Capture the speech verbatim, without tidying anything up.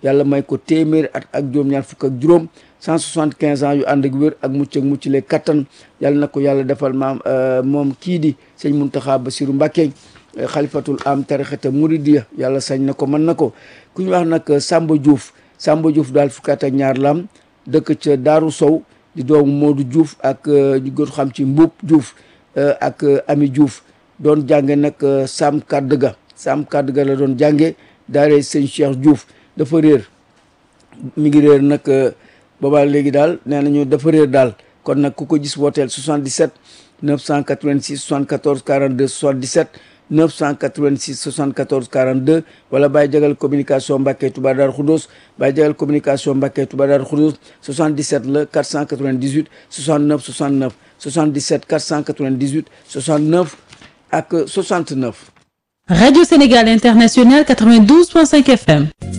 yàlla may ko téeméeri at ak juróom-ñaar fukk ak juróom cent soixante-quinze ans yu ànd ak wér ak mucc ak mucc le kattan yàlla na ko yàlla defal maam moom kii di sëñ Muntaxa Basiru Mbàkke xalifatul am tarixata muridiya yàlla sañ na ko mën na ko ku ñu wax nag Samba Diouf Samba Diouf daal fukki at ak ñaar lam dëkk ca Daaru Sow di doomu Modou Diouf ak ñu gën xam ci Mbuub Diouf ak Ami Diouf doon jànge nag Sam Kadduga Sam Kadduga la doon jànge daaree sëñ Cheikh Diouf dafa réer mi ngi réer nag boobaa léegi daal nee nañu dafa réer daal kon nag ku ko gis wooteel soixante-dix-sept neuf cent quatre-vingt-six soixante-quatorze quarante-deux soixante-dix-sept neuf cent quatre-vingt-six soixante-quatorze quarante-deux wala Baye Jagal communication Mbacké Touba Darou Khoudoss Baye Jagal communication Mbacké Touba Darou Khoudoss soixante-dix-sept la quatre cent quatre-vingt-dix-huit soixante-neuf soixante-neuf soixante-dix-sept quatre cent quatre-vingt-dix-huit soixante-neuf ak soixante-neuf. Radio Sénégal International quatre-vingt-douze point cinq F M.